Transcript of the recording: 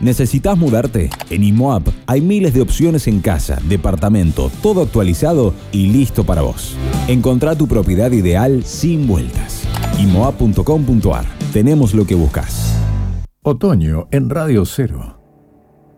¿Necesitas mudarte? En IMOAP hay miles de opciones en casa, departamento, todo actualizado y listo para vos. Encontrá tu propiedad ideal sin vueltas. IMOAP.com.ar. Tenemos lo que buscas. Otoño en Radio 0.